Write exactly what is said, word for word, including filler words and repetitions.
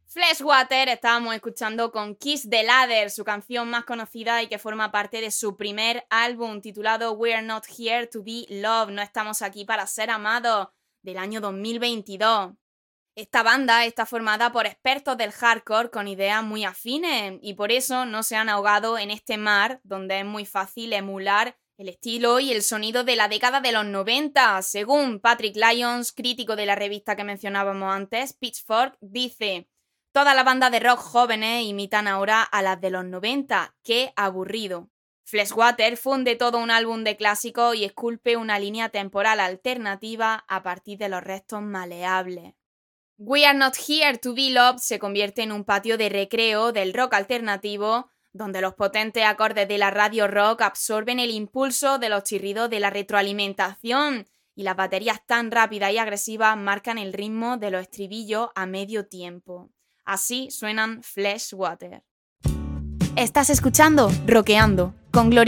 Fleshwater estábamos escuchando con Kiss the Ladder, su canción más conocida y que forma parte de su primer álbum titulado We're Not Here to Be Loved, no estamos aquí para ser amados, del año dos mil veintidós. Esta banda está formada por expertos del hardcore con ideas muy afines y por eso no se han ahogado en este mar donde es muy fácil emular el estilo y el sonido de la década de los noventa. Según Patrick Lyons, crítico de la revista que mencionábamos antes, Pitchfork, dice: todas las bandas de rock jóvenes imitan ahora a las de los noventa. ¡Qué aburrido! Fleshwater funde todo un álbum de clásicos y esculpe una línea temporal alternativa a partir de los restos maleables. We Are Not Here to Be Loved se convierte en un patio de recreo del rock alternativo, donde los potentes acordes de la radio rock absorben el impulso de los chirridos de la retroalimentación y las baterías tan rápidas y agresivas marcan el ritmo de los estribillos a medio tiempo. Así suenan Fleshwater. Estás escuchando Rockeando con Gloria